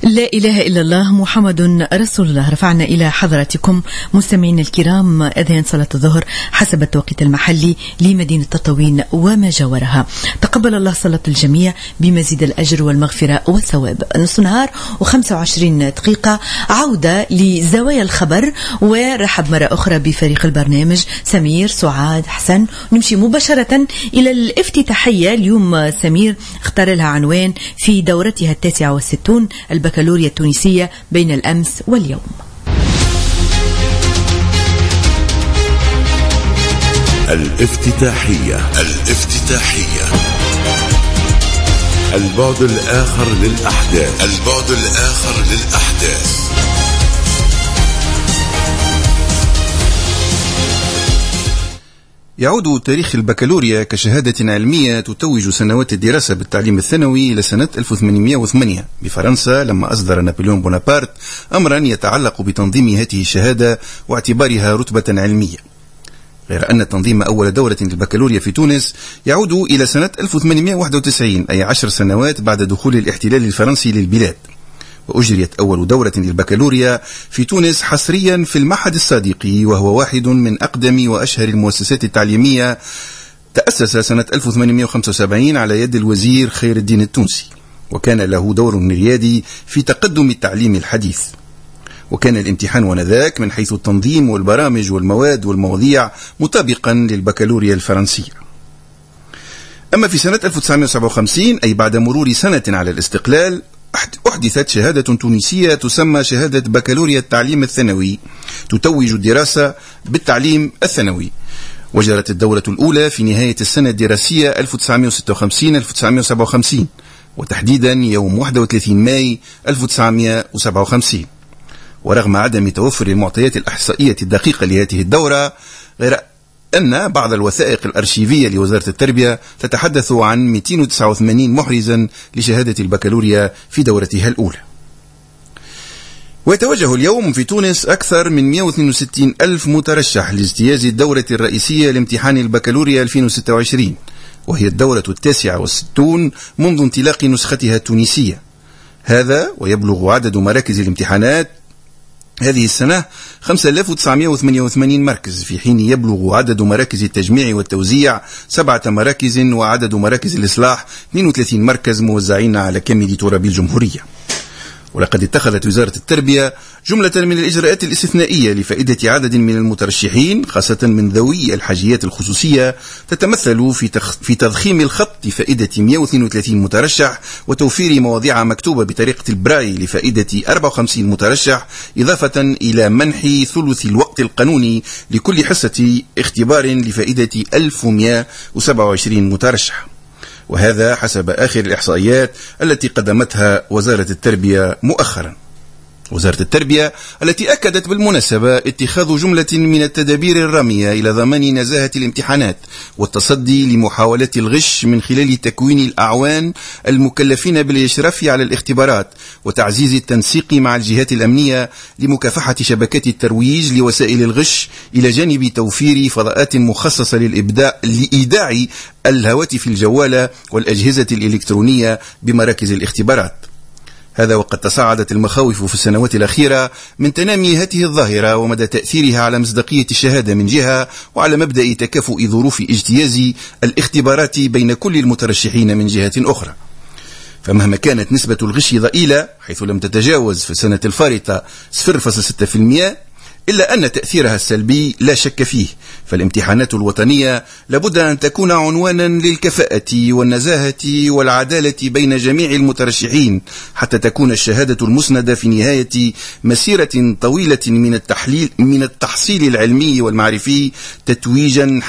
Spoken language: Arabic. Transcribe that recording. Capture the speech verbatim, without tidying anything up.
لا إله إلا الله محمد رسول الله. رفعنا إلى حضراتكم مستمعين الكرام أذان صلاة الظهر حسب التوقيت المحلي لمدينة تطاوين وما جاورها. تقبل الله صلاة الجميع بمزيد الأجر والمغفرة والثواب. نص نهار وخمسة وعشرين دقيقة، عودة لزوايا الخبر، ورحب مرة أخرى بفريق البرنامج سمير سعاد حسن. نمشي مباشرة إلى الافتتاحية. اليوم سمير اختار لها عنوان في دورتها التاسعة والستون البكالوريا التونسية بين الأمس واليوم. الافتتاحية الافتتاحية البعد الآخر للأحداث البعد الآخر للأحداث. يعود تاريخ البكالوريا كشهادة علمية تتوج سنوات الدراسة بالتعليم الثانوي إلى سنة ألف وثمانمئة وثمانية بفرنسا، لما أصدر نابليون بونابرت أمرا يتعلق بتنظيم هذه الشهادة واعتبارها رتبة علمية. غير أن تنظيم أول دورة للبكالوريا في تونس يعود إلى سنة ألف وثمانمئة وواحد وتسعين، أي عشر سنوات بعد دخول الاحتلال الفرنسي للبلاد. وأجريت أول دورة للبكالوريا في تونس حصريا في المعهد الصادقي، وهو واحد من أقدم وأشهر المؤسسات التعليمية. تأسس سنة ألف وثمانمئة وخمسة وسبعين على يد الوزير خير الدين التونسي، وكان له دور ريادي في تقدم التعليم الحديث. وكان الامتحان ونذاك من حيث التنظيم والبرامج والمواد والمواضيع مطابقا للبكالوريا الفرنسية. أما في سنة ألف وتسعمئة وسبعة وخمسين، أي بعد مرور سنة على الاستقلال، أحدثت شهادة تونسية تسمى شهادة بكالوريا التعليم الثانوي، تتوج الدراسة بالتعليم الثانوي. وجرت الدورة الأولى في نهاية السنة الدراسية ألف وتسعمئة وستة وخمسين ألف وتسعمئة وسبعة وخمسين، وتحديدا يوم واحد وثلاثين ماي ألف وتسعمئة وسبعة وخمسين. ورغم عدم توفر المعطيات الإحصائية الدقيقة لهذه الدورة، غير أن بعض الوثائق الأرشيفية لوزارة التربية تتحدث عن مئتين وتسعة وثمانين محرزا لشهادة البكالوريا في دورتها الأولى. ويتوجه اليوم في تونس أكثر من مئة واثنين وستين ألف مترشح لاجتياز الدورة الرئيسية لامتحان البكالوريا ألفين وستة وعشرين، وهي الدورة التاسعة والستون منذ انطلاق نسختها التونسية. هذا ويبلغ عدد مراكز الامتحانات هذه السنة خمسة آلاف وتسعمئة وثمانية وثمانين مركز، في حين يبلغ عدد مراكز التجميع والتوزيع سبعة مراكز، وعدد مراكز الإصلاح اثنين وثلاثين مركز موزعين على كامل تراب الجمهورية. ولقد اتخذت وزارة التربية جملة من الإجراءات الاستثنائية لفائدة عدد من المترشحين، خاصة من ذوي الحاجيات الخصوصية، تتمثل في, تخ... في تضخيم الخط لفائدة مئة واثنين وثلاثين مترشح، وتوفير مواضيع مكتوبة بطريقة البراي لفائدة أربعة وخمسين مترشح، إضافة إلى منح ثلث الوقت القانوني لكل حصة اختبار لفائدة ألف ومئة وسبعة وعشرين مترشح. وهذا حسب آخر الإحصائيات التي قدمتها وزارة التربية مؤخرا. وزارة التربية التي أكدت بالمناسبة اتخاذ جملة من التدابير الرامية إلى ضمان نزاهة الامتحانات والتصدي لمحاولات الغش من خلال تكوين الأعوان المكلفين بالإشراف على الاختبارات، وتعزيز التنسيق مع الجهات الأمنية لمكافحة شبكات الترويج لوسائل الغش، إلى جانب توفير فضاءات مخصصة للإبداع لإيداع الهواتف الجوالة والأجهزة الإلكترونية بمراكز الاختبارات. هذا وقد تصاعدت المخاوف في السنوات الأخيرة من تنامي هذه الظاهرة ومدى تأثيرها على مصداقية الشهادة من جهة، وعلى مبدأ تكافؤ ظروف اجتياز الاختبارات بين كل المترشحين من جهة أخرى. فمهما كانت نسبة الغش ضئيلة، حيث لم تتجاوز في السنة الفارطة صفر فاصلة ستة بالمئة، إلا أن تأثيرها السلبي لا شك فيه. فالامتحانات الوطنية لابد أن تكون عنوانا للكفاءة والنزاهة والعدالة بين جميع المترشحين، حتى تكون الشهادة المسندة في نهاية مسيرة طويلة من التحليل من التحصيل العلمي والمعرفي تتويجا